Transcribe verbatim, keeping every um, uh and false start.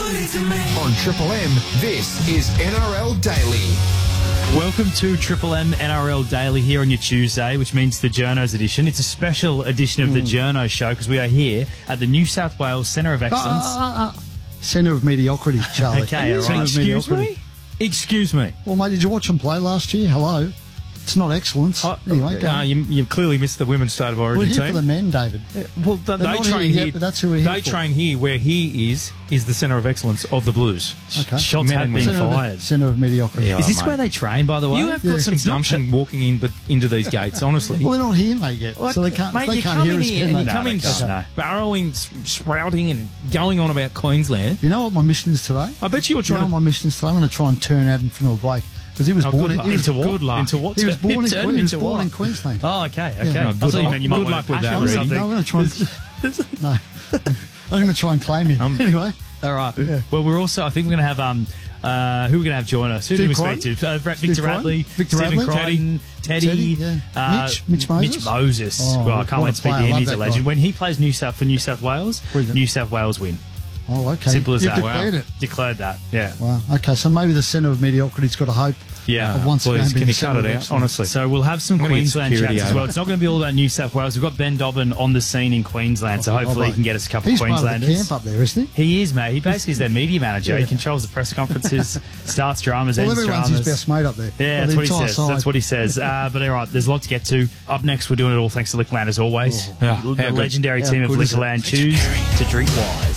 On Triple M, this is N R L Daily. Welcome to Triple M N R L Daily here on your Tuesday, which means the Journos edition. It's a special edition of mm. the Journo Show because we are here at the New South Wales Centre of Excellence. Uh, uh, uh, Centre of Mediocrity, Charlie. Okay, all right. Excuse me? Excuse me. Well, mate, did you watch them play last year? Hello. It's not excellence. Oh, anyway, go uh, you, you've clearly missed the women's state of origin We're here team. for the men, David. Yeah, well, th- they not train here here. yet, but that's who we're here they for. train here. Where he is is the centre of excellence of the Blues. Okay. Shots Men have and been women. fired. Centre of Mediocrity. Yeah. Is this Oh, where mate. they train, by the way? You have Yeah. got some Some gumption gumption. walking in, but into these gates. Honestly. Well, they're not here, mate, yet. What? So they can't, Mate, they you can't come hear in us, here can and they? you No, come they in can't, no. barrowing, s- sprouting and going on about Queensland. You know what my mission is today? I bet you were You know trying what my mission is today? I'm going to try and turn Adam Finnell Blake. Because he was Oh, born good in, luck. he was, Into what? Good luck. Into what? he was born, in, Turn he was into born what? in Queensland. Oh, okay, okay. Yeah. I Good thought you luck. meant you might Good want luck to with that, passion or I'm Reedy. gonna- something. no, I'm going to try and... no. I'm going to try and claim him. Um, anyway. All right. Yeah. Well, we're also, I think we're going to have, um, uh, who we're going to have join us? Who do we Steve speak to? Uh, Victor Steve Crichton? Radley, Victor Stephen Radley? Crichton, Teddy, Teddy, yeah. uh, Mitch- Mitch Moses? Mitch Moses. Oh, well, I can't what wait a to speak to player. him. Love He's a that legend. guy. When he plays New South for New South Wales, Brilliant. New South Wales win. Oh, okay. Simple as You've that. declared it. Declared that. Yeah. Wow. Okay, so maybe the centre of mediocrity's got a hope Yeah. of once Please, again can being you the cut centre it of out? excellence. Honestly. So we'll have some I'm gonna get Queensland security chats as over. well. It's not going to be all about New South Wales. We've got Ben Dobbin on the scene in Queensland, so Oh, hopefully he right. can get us a couple He's of part of the Queenslanders. camp up there, isn't he? He is, mate. He basically is their media manager. He Yeah. controls the press conferences, starts dramas, Well, ends everyone's dramas. his best mate up there. Yeah, Well, that's the what he entire says. side. That's what he says. Uh, but all right, there's a lot to get to. Up next, we're doing it all thanks to Liquorland as always. Yeah, the how good. legendary How team of good is it? Liquorland. Choose to drink wise.